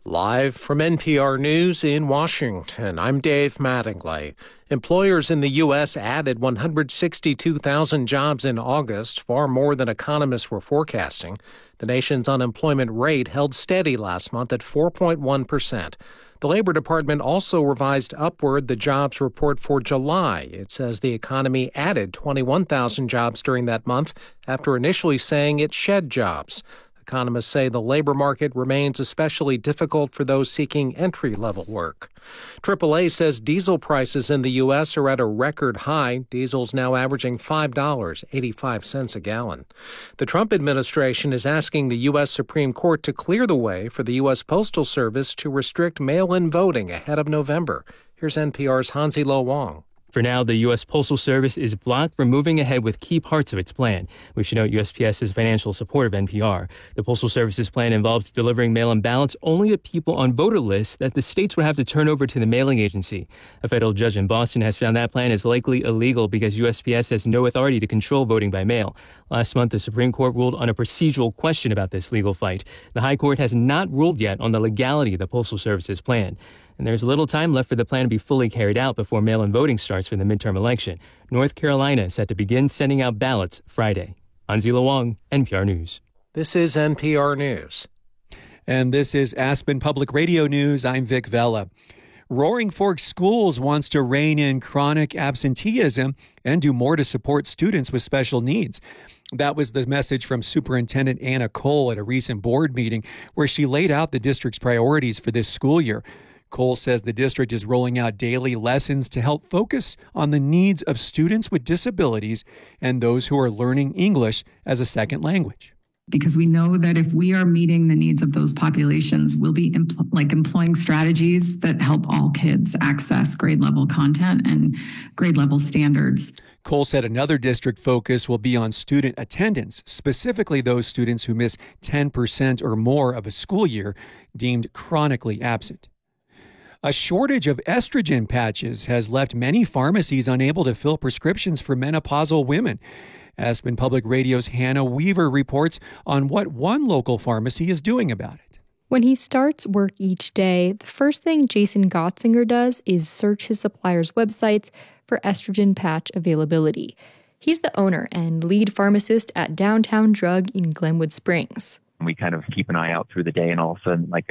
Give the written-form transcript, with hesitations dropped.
Live from NPR News in Washington, I'm Dave Mattingly. Employers in the U.S. added 162,000 jobs in August, far more than economists were forecasting. The nation's unemployment rate held steady last month at 4.1%. The Labor Department also revised upward the jobs report for July. It says the economy added 21,000 jobs during that month after initially saying it shed jobs. Economists say the labor market remains especially difficult for those seeking entry-level work. AAA says diesel prices in the U.S. are at a record high. Diesel's now averaging $5.85 a gallon. The Trump administration is asking the U.S. Supreme Court to clear the way for the U.S. Postal Service to restrict mail-in voting ahead of November. Here's NPR's Hansi Lo Wang. For now, the U.S. Postal Service is blocked from moving ahead with key parts of its plan. We should note USPS's financial support of NPR. The Postal Service's plan involves delivering mail-in ballots only to people on voter lists that the states would have to turn over to the mailing agency. A federal judge in Boston has found that plan is likely illegal because USPS has no authority to control voting by mail. Last month, the Supreme Court ruled on a procedural question about this legal fight. The High Court has not ruled yet on the legality of the Postal Service's plan. And there's little time left for the plan to be fully carried out before mail-in voting starts for the midterm election. North Carolina is set to begin sending out ballots Friday. Hansi Lo Wang, NPR News. This is NPR News. And this is Aspen Public Radio News. I'm Vic Vela. Roaring Fork Schools wants to rein in chronic absenteeism and do more to support students with special needs. That was the message from Superintendent Anna Cole at a recent board meeting where she laid out the district's priorities for this school year. Cole says the district is rolling out daily lessons to help focus on the needs of students with disabilities and those who are learning English as a second language. Because we know that if we are meeting the needs of those populations, we'll be employing strategies that help all kids access grade level content and grade level standards. Cole said another district focus will be on student attendance, specifically those students who miss 10% or more of a school year deemed chronically absent. A shortage of estrogen patches has left many pharmacies unable to fill prescriptions for menopausal women. Aspen Public Radio's Hannah Weaver reports on what one local pharmacy is doing about it. When he starts work each day, the first thing Jason Gottsinger does is search his suppliers' websites for estrogen patch availability. He's the owner and lead pharmacist at Downtown Drug in Glenwood Springs. We kind of keep an eye out through the day, and all of a sudden, like